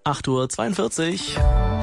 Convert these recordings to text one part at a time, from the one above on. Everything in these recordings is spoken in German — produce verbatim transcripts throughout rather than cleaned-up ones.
acht Uhr zweiundvierzig.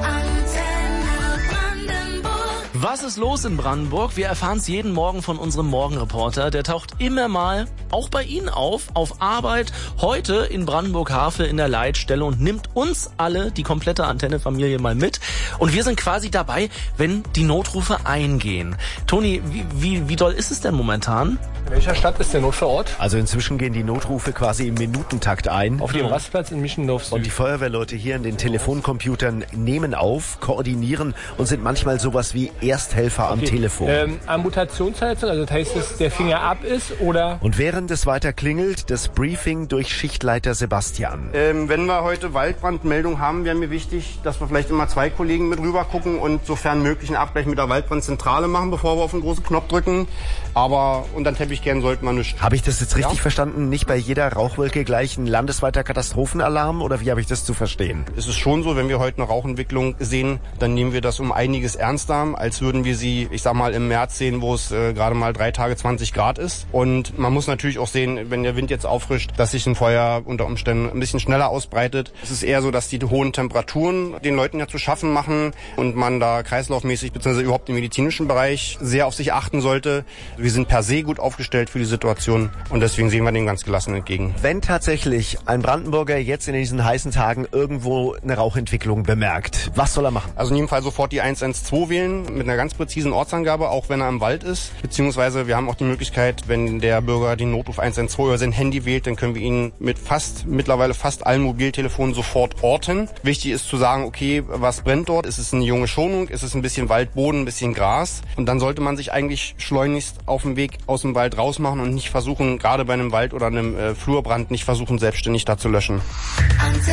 Was ist los in Brandenburg? Wir erfahren es jeden Morgen von unserem Morgenreporter. Der taucht immer mal, auch bei Ihnen auf, auf Arbeit, heute in Brandenburg-Havel in der Leitstelle und nimmt uns alle, die komplette Antenne-Familie, mal mit. Und wir sind quasi dabei, wenn die Notrufe eingehen. Toni, wie, wie, wie doll ist es denn momentan? In welcher Stadt ist der Notfallort? Also inzwischen gehen die Notrufe quasi im Minutentakt ein. Auf dem Rastplatz in Mischendorf Süd. Und die Feuerwehrleute hier an den Telefoncomputern nehmen auf, koordinieren und sind manchmal sowas wie Ersthelfer am okay. Telefon. Ähm, Amputationsverletzung, also das heißt, dass der Finger ab ist, oder? Und während es weiter klingelt, das Briefing durch Schichtleiter Sebastian. Ähm, wenn wir heute Waldbrandmeldung haben, wäre mir wichtig, dass wir vielleicht immer zwei Kollegen mit rüber gucken und sofern möglich einen Abgleich mit der Waldbrandzentrale machen, bevor wir auf den großen Knopf drücken. Aber unter den Teppich kehren sollten wir nicht. Habe ich das jetzt richtig ja? verstanden? Nicht bei jeder Rauchwolke gleich ein landesweiter Katastrophenalarm? Oder wie habe ich das zu verstehen? Es ist schon so, wenn wir heute eine Rauchentwicklung sehen, dann nehmen wir das um einiges ernster, als würden wir sie, ich sag mal, im März sehen, wo es äh, gerade mal drei Tage zwanzig Grad ist. Und man muss natürlich auch sehen, wenn der Wind jetzt auffrischt, dass sich ein Feuer unter Umständen ein bisschen schneller ausbreitet. Es ist eher so, dass die hohen Temperaturen den Leuten ja zu schaffen machen und man da kreislaufmäßig bzw. überhaupt im medizinischen Bereich sehr auf sich achten sollte. Wir sind per se gut aufgestellt für die Situation und deswegen sehen wir dem ganz gelassen entgegen. Wenn tatsächlich ein Brandenburger jetzt in diesen heißen Tagen irgendwo eine Rauchentwicklung bemerkt, was soll er machen? Also in jedem Fall sofort die eins eins zwei wählen mit einer ganz präzisen Ortsangabe, auch wenn er im Wald ist. Beziehungsweise wir haben auch die Möglichkeit, wenn der Bürger den Notruf eins eins zwei über sein Handy wählt, dann können wir ihn mit fast, mittlerweile fast allen Mobiltelefonen sofort orten. Wichtig ist zu sagen, okay, was brennt dort? Ist es eine junge Schonung? Ist es ein bisschen Waldboden, ein bisschen Gras? Und dann sollte man sich eigentlich schleunigst auf dem Weg aus dem Wald rausmachen und nicht versuchen, gerade bei einem Wald oder einem äh, Flurbrand, nicht versuchen, selbstständig da zu löschen.